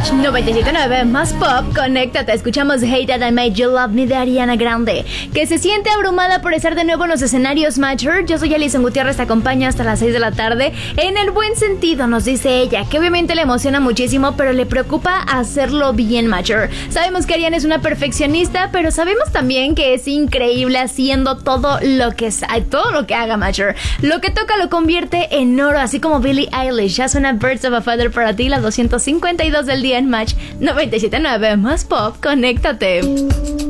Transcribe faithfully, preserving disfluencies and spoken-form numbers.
Match noventa y siete punto nueve más pop, conéctate. Escuchamos Hate That I Made You Love Me de Ariana Grande, que se siente abrumada por estar de nuevo en los escenarios Matcher. Yo soy Alison Gutiérrez, te acompaño hasta las seis de la tarde. En el buen sentido, nos dice ella, que obviamente le emociona muchísimo, pero le preocupa hacerlo bien, Matcher. Sabemos que Ariana es una perfeccionista, pero sabemos también que es increíble haciendo todo lo que todo lo que haga, Matcher. Lo que toca lo convierte en oro, así como Billie Eilish. Ya suena Birds of a Feather para ti, las doscientos cincuenta y dos del día en Match noventa y siete punto nueve más pop, conéctate.